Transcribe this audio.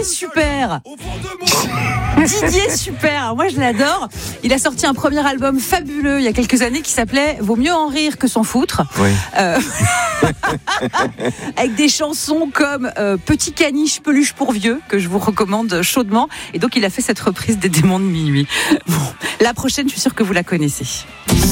Super. Didier Super, moi je l'adore. Il a sorti un premier album fabuleux il y a quelques années qui s'appelait Vaut mieux en rire que s'en foutre. Oui. Avec des chansons comme Petit caniche peluche pour vieux, que je vous recommande chaudement. Et donc il a fait cette reprise des Démons de minuit. Bon, la prochaine, je suis sûre que vous la connaissez.